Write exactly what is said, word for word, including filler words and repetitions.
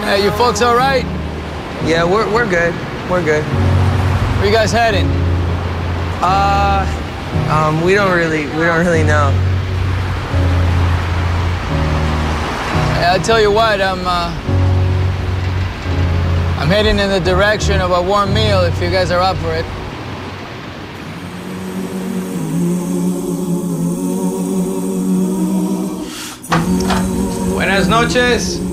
Hey, you folks all right? Yeah, we're, we're good. We're good. Where you guys heading? Uh, um, we don't really, we don't really know. Hey, I'll tell you what, I'm, uh, I'm heading in the direction of a warm meal if you guys are up for it. Buenas noches.